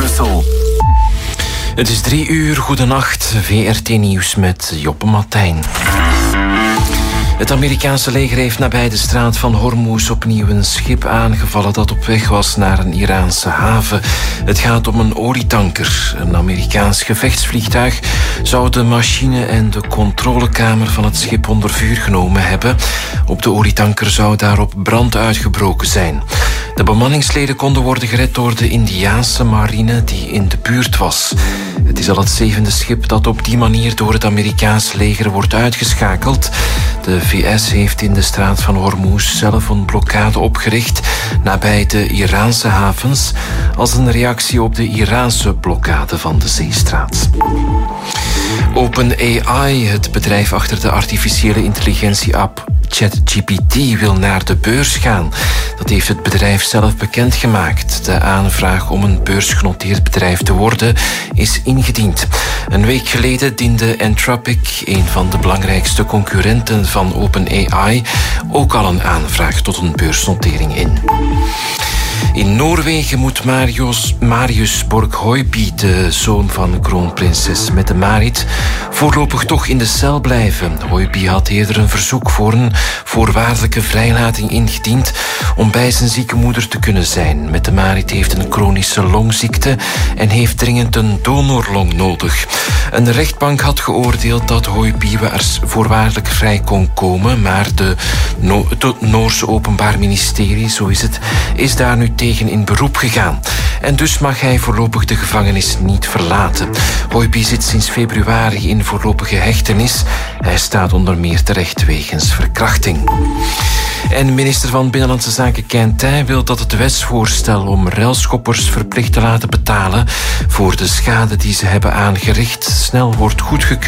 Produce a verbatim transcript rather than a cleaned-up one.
Brussel. Het is drie uur, goedenacht, V R T Nieuws met Joppe Martijn. Het Amerikaanse leger heeft nabij de straat van Hormuz opnieuw een schip aangevallen dat op weg was naar een Iraanse haven. Het gaat om een olietanker. Een Amerikaans gevechtsvliegtuig zou de machine en de controlekamer van het schip onder vuur genomen hebben. Op de olietanker zou daarop brand uitgebroken zijn. De bemanningsleden konden worden gered door de Indiaanse marine die in de buurt was. Het is al het zevende schip dat op die manier door het Amerikaans leger wordt uitgeschakeld. De V S heeft in de straat van Hormuz zelf een blokkade opgericht nabij de Iraanse havens als een reactie op de Iraanse blokkade van de zeestraat. OpenAI, het bedrijf achter de artificiële intelligentie-app ChatGPT, wil naar de beurs gaan. Dat heeft het bedrijf zelf bekendgemaakt. De aanvraag om een beursgenoteerd bedrijf te worden is ingediend. Een week geleden diende Anthropic, een van de belangrijkste concurrenten van OpenAI, ook al een aanvraag tot een beursnotering in. In Noorwegen moet Marius, Marius Borg-Høiby, de zoon van kroonprinses Mette-Marit, voorlopig toch in de cel blijven. Høiby had eerder een verzoek voor een voorwaardelijke vrijlating ingediend om bij zijn zieke moeder te kunnen zijn. Mette-Marit heeft een chronische longziekte en heeft dringend een donorlong nodig. Een rechtbank had geoordeeld dat Høiby voorwaardelijk vrij kon komen, maar de no- het Noorse Openbaar Ministerie, zo is het, is daar nu tegen in beroep gegaan. En dus mag hij voorlopig de gevangenis niet verlaten. Høiby zit sinds februari in voorlopige hechtenis. Hij staat onder meer terecht wegens verkrachting. En minister van Binnenlandse Zaken Quintin wil dat het wetsvoorstel om railschoppers verplicht te laten betalen voor de schade die ze hebben aangericht snel wordt goedgekeurd.